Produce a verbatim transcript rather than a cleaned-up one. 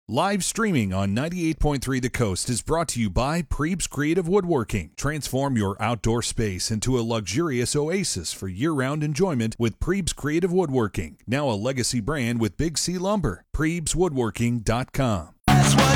Live streaming on ninety-eight point three The Coast is brought to you by Prebes Creative Woodworking. Transform your outdoor space into a luxurious oasis for year-round enjoyment with Prebes Creative Woodworking. Now a legacy brand with Big C Lumber. Prebes Woodworking dot com. That's what